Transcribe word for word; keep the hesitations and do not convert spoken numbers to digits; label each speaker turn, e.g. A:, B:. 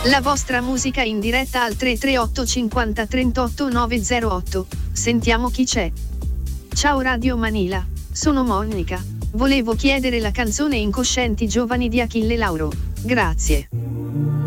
A: La vostra musica in diretta al tre tre otto cinquanta trentotto nove zero otto. Sentiamo chi c'è. Ciao Radio Manila, sono Monica. Volevo chiedere la canzone Incoscienti Giovani di Achille Lauro. Grazie.